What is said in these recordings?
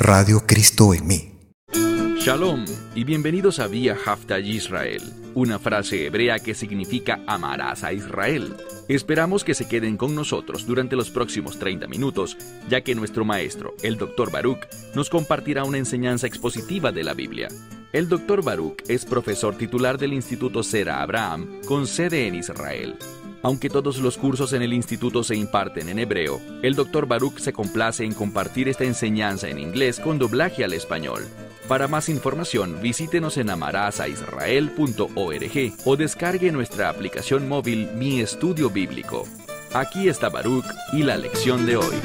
Radio Cristo en mí. Shalom y bienvenidos a Vía Hafta Yisrael, una frase hebrea que significa amarás a Israel. Esperamos que se queden con nosotros durante los próximos 30 minutos, ya que nuestro maestro, el Dr. Baruch, nos compartirá una enseñanza expositiva de la Biblia. El Dr. Baruch es profesor titular del Instituto Zera Abraham, con sede en Israel. Aunque todos los cursos en el instituto se imparten en hebreo, el Dr. Baruch se complace en compartir esta enseñanza en inglés con doblaje al español. Para más información, visítenos en amarasaisrael.org o descargue nuestra aplicación móvil Mi Estudio Bíblico. Aquí está Baruch y la lección de hoy.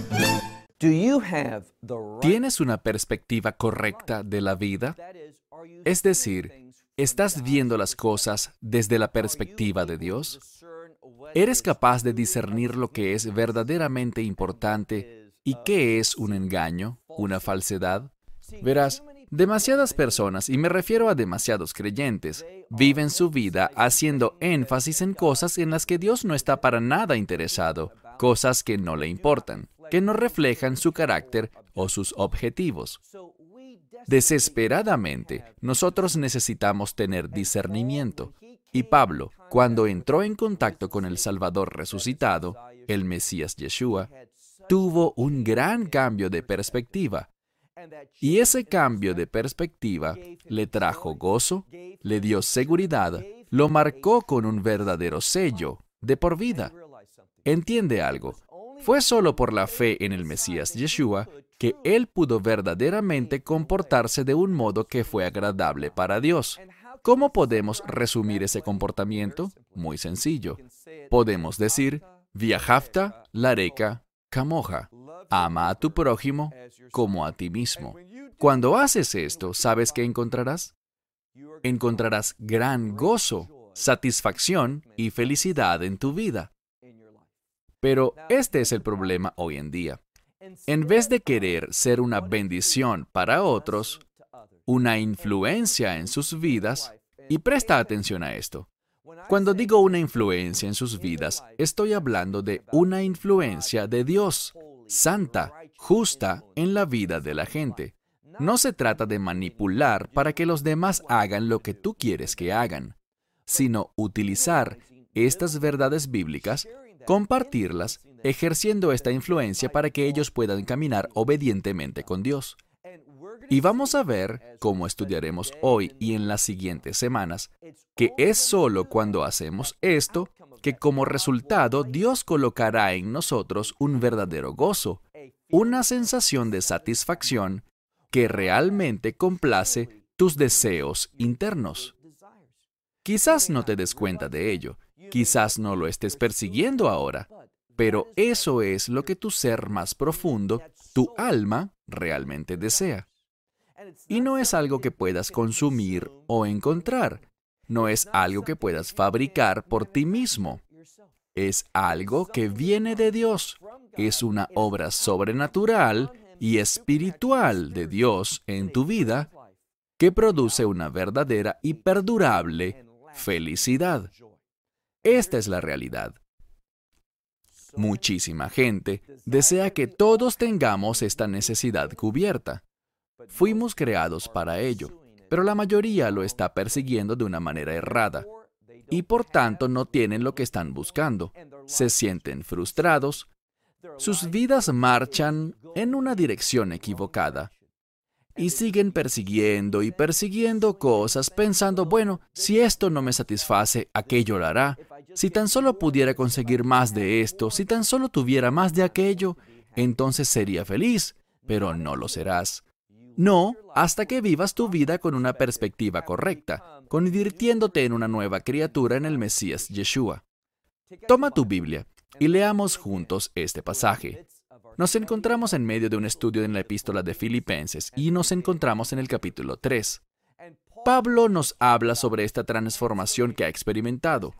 ¿Tienes una perspectiva correcta de la vida? Es decir, ¿estás viendo las cosas desde la perspectiva de Dios? ¿Eres capaz de discernir lo que es verdaderamente importante y qué es un engaño, una falsedad? Verás, demasiadas personas, y me refiero a demasiados creyentes, viven su vida haciendo énfasis en cosas en las que Dios no está para nada interesado, cosas que no le importan, que no reflejan su carácter o sus objetivos. Desesperadamente, nosotros necesitamos tener discernimiento. Y Pablo, cuando entró en contacto con el Salvador resucitado, el Mesías Yeshua, tuvo un gran cambio de perspectiva. Y ese cambio de perspectiva le trajo gozo, le dio seguridad, lo marcó con un verdadero sello de por vida. ¿Entiende algo? Fue solo por la fe en el Mesías Yeshua que él pudo verdaderamente comportarse de un modo que fue agradable para Dios. ¿Cómo podemos resumir ese comportamiento? Muy sencillo. Podemos decir, Viajafta, Lareka, Kamoja. Ama a tu prójimo como a ti mismo. Cuando haces esto, ¿sabes qué encontrarás? Encontrarás gran gozo, satisfacción y felicidad en tu vida. Pero este es el problema hoy en día. En vez de querer ser una bendición para otros, una influencia en sus vidas, y presta atención a esto. Cuando digo una influencia en sus vidas, estoy hablando de una influencia de Dios, santa, justa en la vida de la gente. No se trata de manipular para que los demás hagan lo que tú quieres que hagan, sino utilizar estas verdades bíblicas, compartirlas, ejerciendo esta influencia para que ellos puedan caminar obedientemente con Dios. Y vamos a ver, como estudiaremos hoy y en las siguientes semanas, que es solo cuando hacemos esto que como resultado Dios colocará en nosotros un verdadero gozo, una sensación de satisfacción que realmente complace tus deseos internos. Quizás no te des cuenta de ello, quizás no lo estés persiguiendo ahora, pero eso es lo que tu ser más profundo, tu alma, realmente desea. Y no es algo que puedas consumir o encontrar. No es algo que puedas fabricar por ti mismo. Es algo que viene de Dios. Es una obra sobrenatural y espiritual de Dios en tu vida que produce una verdadera y perdurable felicidad. Esta es la realidad. Muchísima gente desea que todos tengamos esta necesidad cubierta. Fuimos creados para ello, pero la mayoría lo está persiguiendo de una manera errada y por tanto no tienen lo que están buscando. Se sienten frustrados. Sus vidas marchan en una dirección equivocada y siguen persiguiendo y persiguiendo cosas pensando, bueno, si esto no me satisface, aquello lo hará. Si tan solo pudiera conseguir más de esto, si tan solo tuviera más de aquello, entonces sería feliz, pero no lo serás. No, hasta que vivas tu vida con una perspectiva correcta, convirtiéndote en una nueva criatura en el Mesías Yeshua. Toma tu Biblia y leamos juntos este pasaje. Nos encontramos en medio de un estudio en la epístola de Filipenses y nos encontramos en el capítulo 3. Pablo nos habla sobre esta transformación que ha experimentado.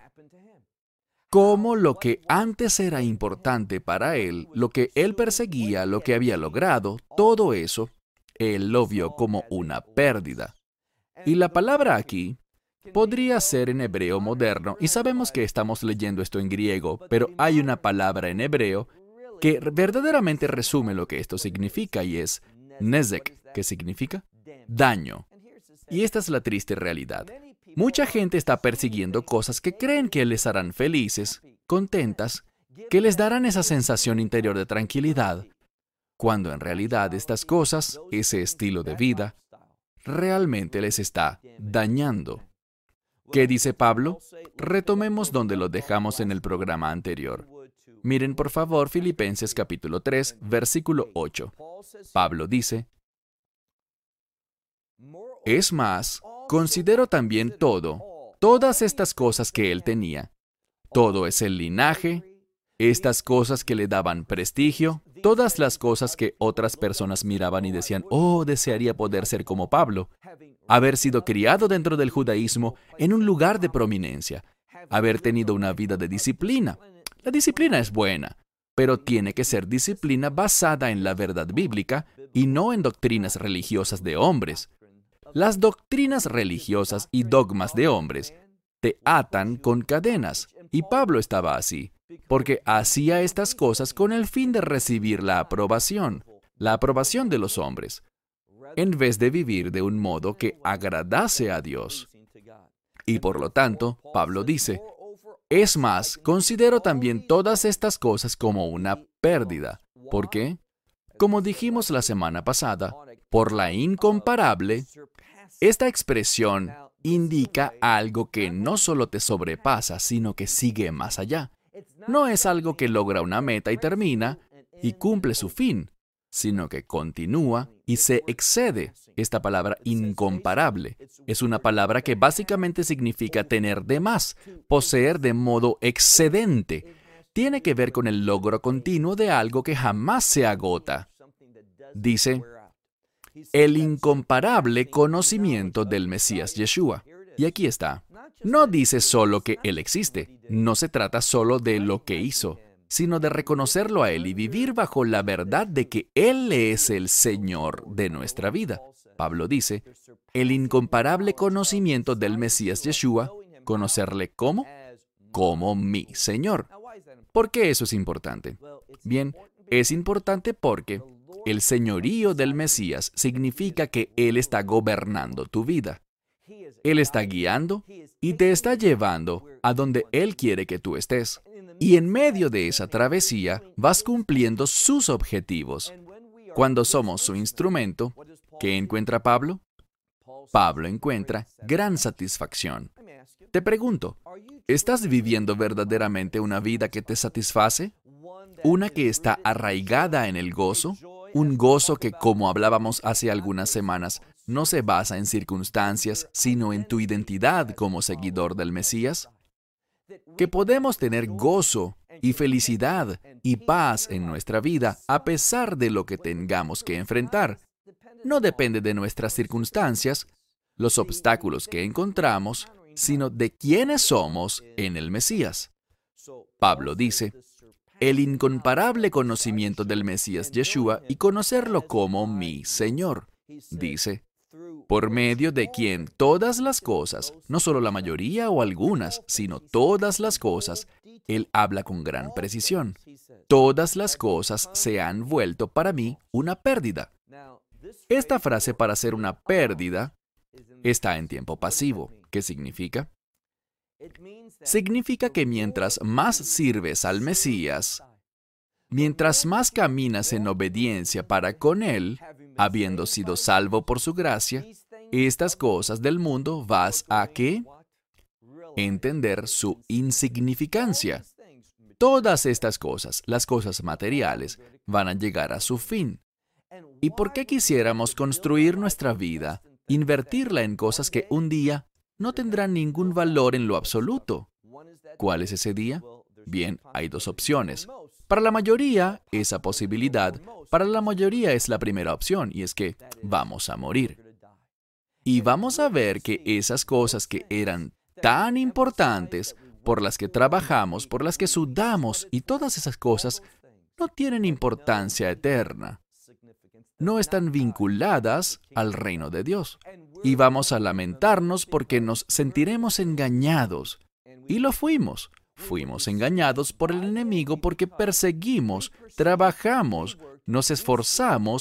Cómo lo que antes era importante para él, lo que él perseguía, lo que había logrado, todo eso, él lo vio como una pérdida. Y la palabra aquí podría ser en hebreo moderno, y sabemos que estamos leyendo esto en griego, pero hay una palabra en hebreo que verdaderamente resume lo que esto significa, y es Nezek, que significa daño. Y esta es la triste realidad. Mucha gente está persiguiendo cosas que creen que les harán felices, contentas, que les darán esa sensación interior de tranquilidad, cuando en realidad estas cosas, ese estilo de vida, realmente les está dañando. ¿Qué dice Pablo? Retomemos donde lo dejamos en el programa anterior. Miren por favor Filipenses capítulo 3, versículo 8. Pablo dice: es más, considero también todas estas cosas que él tenía. Todo es el linaje, estas cosas que le daban prestigio, todas las cosas que otras personas miraban y decían, oh, desearía poder ser como Pablo. Haber sido criado dentro del judaísmo en un lugar de prominencia. Haber tenido una vida de disciplina. La disciplina es buena, pero tiene que ser disciplina basada en la verdad bíblica y no en doctrinas religiosas de hombres. Las doctrinas religiosas y dogmas de hombres te atan con cadenas, y Pablo estaba así, porque hacía estas cosas con el fin de recibir la aprobación de los hombres, en vez de vivir de un modo que agradase a Dios. Y por lo tanto, Pablo dice, es más, considero también todas estas cosas como una pérdida. ¿Por qué? Como dijimos la semana pasada, por la incomparable. Esta expresión indica algo que no solo te sobrepasa, sino que sigue más allá. No es algo que logra una meta y termina y cumple su fin, sino que continúa y se excede. Esta palabra incomparable es una palabra que básicamente significa tener de más, poseer de modo excedente. Tiene que ver con el logro continuo de algo que jamás se agota. Dice, el incomparable conocimiento del Mesías Yeshua. Y aquí está. No dice solo que Él existe. No se trata solo de lo que hizo, sino de reconocerlo a Él y vivir bajo la verdad de que Él es el Señor de nuestra vida. Pablo dice, el incomparable conocimiento del Mesías Yeshua, conocerle como mi Señor. ¿Por qué eso es importante? Bien, es importante porque el señorío del Mesías significa que Él está gobernando tu vida. Él está guiando y te está llevando a donde Él quiere que tú estés. Y en medio de esa travesía vas cumpliendo sus objetivos. Cuando somos su instrumento, ¿qué encuentra Pablo? Pablo encuentra gran satisfacción. Te pregunto, ¿estás viviendo verdaderamente una vida que te satisface? ¿Una que está arraigada en el gozo? Un gozo que, como hablábamos hace algunas semanas, no se basa en circunstancias, sino en tu identidad como seguidor del Mesías. Que podemos tener gozo y felicidad y paz en nuestra vida a pesar de lo que tengamos que enfrentar. No depende de nuestras circunstancias, los obstáculos que encontramos, sino de quiénes somos en el Mesías. Pablo dice, el incomparable conocimiento del Mesías Yeshua y conocerlo como mi Señor. Dice, por medio de quien todas las cosas, no solo la mayoría o algunas, sino todas las cosas, Él habla con gran precisión. Todas las cosas se han vuelto para mí una pérdida. Esta frase para ser una pérdida está en tiempo pasivo. ¿Qué significa? Significa que mientras más sirves al Mesías, mientras más caminas en obediencia para con Él, habiendo sido salvo por su gracia, estas cosas del mundo vas a ¿qué? Entender su insignificancia. Todas estas cosas, las cosas materiales, van a llegar a su fin. ¿Y por qué quisiéramos construir nuestra vida, invertirla en cosas que un día no tendrán ningún valor en lo absoluto? ¿Cuál es ese día? Bien, hay dos opciones. Para la mayoría, esa posibilidad, para la mayoría es la primera opción, y es que vamos a morir. Y vamos a ver que esas cosas que eran tan importantes, por las que trabajamos, por las que sudamos, y todas esas cosas, no tienen importancia eterna. No están vinculadas al reino de Dios. Y vamos a lamentarnos porque nos sentiremos engañados. Y lo fuimos. Fuimos engañados por el enemigo porque perseguimos, trabajamos, nos esforzamos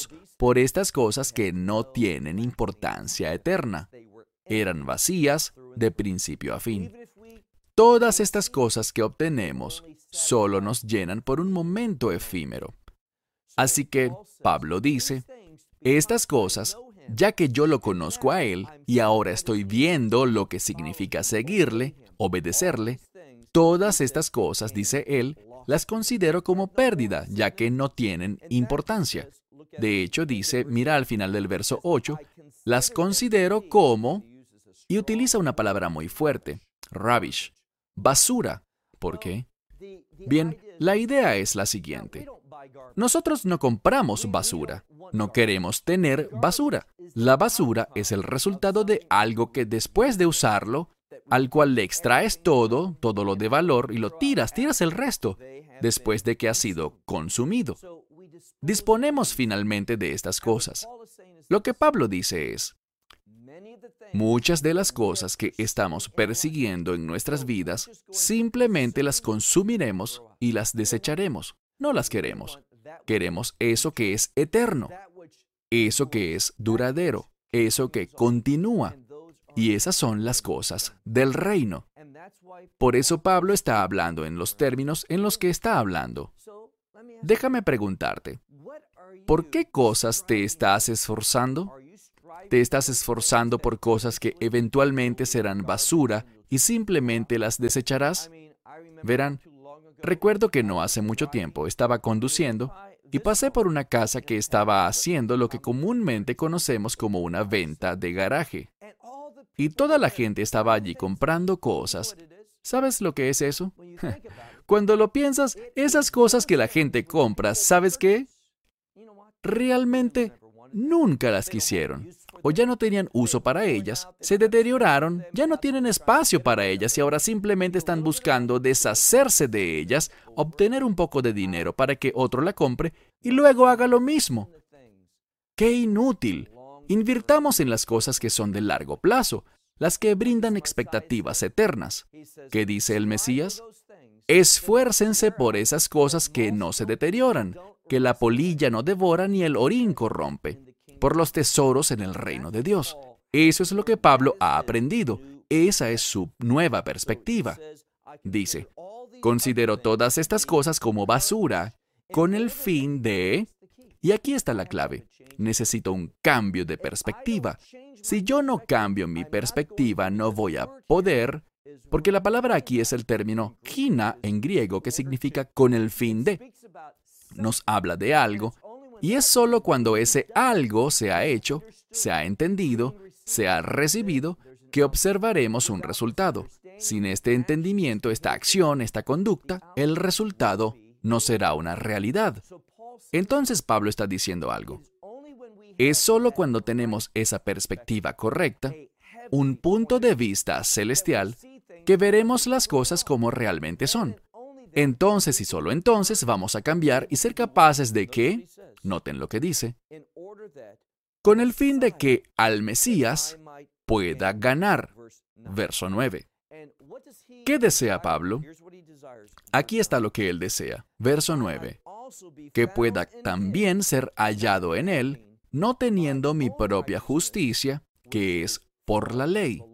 por estas cosas que no tienen importancia eterna. Eran vacías de principio a fin. Todas estas cosas que obtenemos solo nos llenan por un momento efímero. Así que Pablo dice, estas cosas, ya que yo lo conozco a Él y ahora estoy viendo lo que significa seguirle, obedecerle, todas estas cosas, dice él, las considero como pérdida, ya que no tienen importancia. De hecho, dice, mira al final del verso 8, las considero como, y utiliza una palabra muy fuerte, rubbish, basura. ¿Por qué? Bien, la idea es la siguiente. Nosotros no compramos basura, no queremos tener basura. La basura es el resultado de algo que después de usarlo, al cual le extraes todo lo de valor y lo tiras el resto, después de que ha sido consumido. Disponemos finalmente de estas cosas. Lo que Pablo dice es, muchas de las cosas que estamos persiguiendo en nuestras vidas, simplemente las consumiremos y las desecharemos. No las queremos. Queremos eso que es eterno, eso que es duradero, eso que continúa. Y esas son las cosas del reino. Por eso Pablo está hablando en los términos en los que está hablando. Déjame preguntarte, ¿por qué cosas te estás esforzando? ¿Te estás esforzando por cosas que eventualmente serán basura y simplemente las desecharás? Verán, recuerdo que no hace mucho tiempo estaba conduciendo y pasé por una casa que estaba haciendo lo que comúnmente conocemos como una venta de garaje. Y toda la gente estaba allí comprando cosas. ¿Sabes lo que es eso? Cuando lo piensas, esas cosas que la gente compra, ¿sabes qué? Realmente nunca las quisieron. O ya no tenían uso para ellas, se deterioraron, ya no tienen espacio para ellas y ahora simplemente están buscando deshacerse de ellas, obtener un poco de dinero para que otro la compre y luego haga lo mismo. ¡Qué inútil! Invirtamos en las cosas que son de largo plazo, las que brindan expectativas eternas. ¿Qué dice el Mesías? Esfuércense por esas cosas que no se deterioran, que la polilla no devora ni el orín corrompe, por los tesoros en el reino de Dios. Eso es lo que Pablo ha aprendido. Esa es su nueva perspectiva. Dice, considero todas estas cosas como basura, con el fin de... Y aquí está la clave. Necesito un cambio de perspectiva. Si yo no cambio mi perspectiva, no voy a poder, porque la palabra aquí es el término kina en griego, que significa con el fin de. Nos habla de algo, y es solo cuando ese algo se ha hecho, se ha entendido, se ha recibido, que observaremos un resultado. Sin este entendimiento, esta acción, esta conducta, el resultado no será una realidad. Entonces Pablo está diciendo algo. Es solo cuando tenemos esa perspectiva correcta, un punto de vista celestial, que veremos las cosas como realmente son. Entonces y solo entonces vamos a cambiar y ser capaces de que, noten lo que dice, con el fin de que al Mesías pueda ganar. Verso 9. ¿Qué desea Pablo? Aquí está lo que él desea. Verso 9. Que pueda también ser hallado en él, no teniendo mi propia justicia, que es por la ley.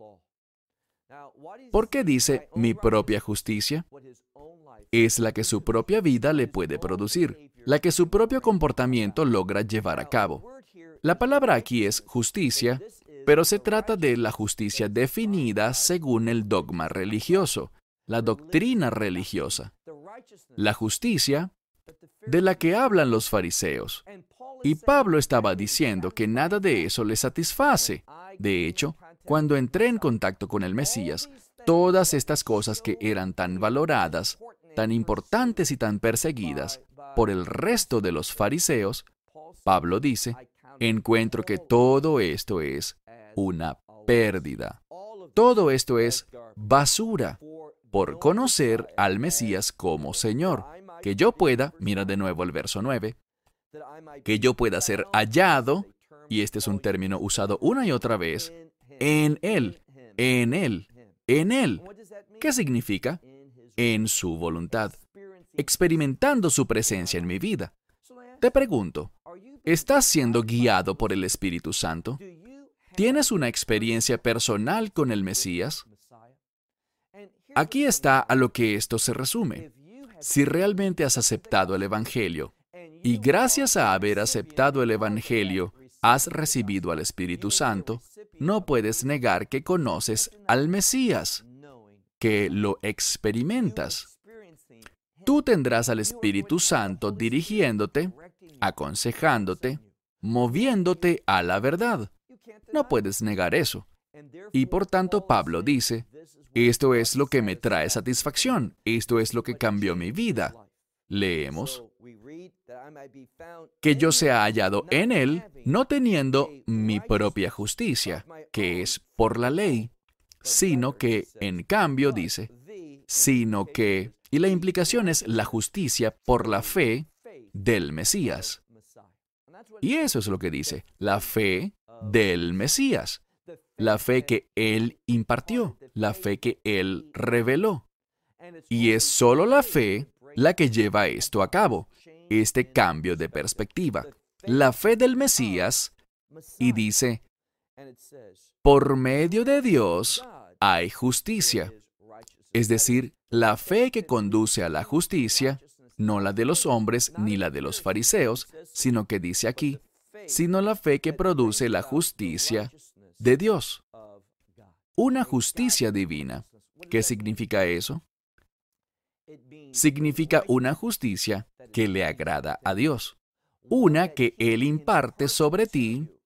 ¿Por qué dice mi propia justicia? Es la que su propia vida le puede producir, la que su propio comportamiento logra llevar a cabo. La palabra aquí es justicia, pero se trata de la justicia definida según el dogma religioso, la doctrina religiosa. La justicia de la que hablan los fariseos. Y Pablo estaba diciendo que nada de eso le satisface. De hecho, cuando entré en contacto con el Mesías, todas estas cosas que eran tan valoradas, tan importantes y tan perseguidas por el resto de los fariseos, Pablo dice, encuentro que todo esto es una pérdida. Todo esto es basura por conocer al Mesías como Señor. Que yo pueda, mira de nuevo el verso 9, que yo pueda ser hallado, y este es un término usado una y otra vez, en Él, en Él, en Él. ¿Qué significa? En su voluntad, experimentando su presencia en mi vida. Te pregunto, ¿Estás siendo guiado por el Espíritu Santo? ¿Tienes una experiencia personal con el Mesías? Aquí está a lo que esto se resume. Si realmente has aceptado el Evangelio, y gracias a haber aceptado el Evangelio, has recibido al Espíritu Santo, no puedes negar que conoces al Mesías, que lo experimentas. Tú tendrás al Espíritu Santo dirigiéndote, aconsejándote, moviéndote a la verdad. No puedes negar eso. Y por tanto, Pablo dice, esto es lo que me trae satisfacción, esto es lo que cambió mi vida. Leemos, que yo sea hallado en Él, no teniendo mi propia justicia, que es por la ley, sino que, en cambio, dice, sino que, y la implicación es la justicia por la fe del Mesías. Y eso es lo que dice, la fe del Mesías, la fe que Él impartió, la fe que Él reveló. Y es solo la fe la que lleva esto a cabo, este cambio de perspectiva. La fe del Mesías, y dice, por medio de Dios hay justicia. Es decir, la fe que conduce a la justicia, no la de los hombres ni la de los fariseos, sino que dice aquí, sino la fe que produce la justicia de Dios. Una justicia divina. ¿Qué significa eso? Significa una justicia que le agrada a Dios. Una que Él imparte sobre ti